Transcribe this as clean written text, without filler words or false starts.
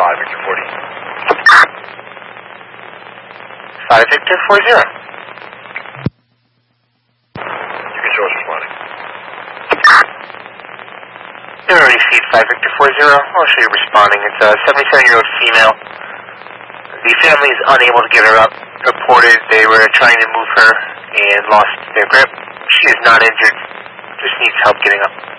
Victor 40. 5 Victor 40. Your control's responding. You already received 5 Victor 40. I'll show you responding. It's a 77-year-old female. The family is unable to get her up. Reported they were trying to move her and lost their grip. She is not injured. Just needs help getting up.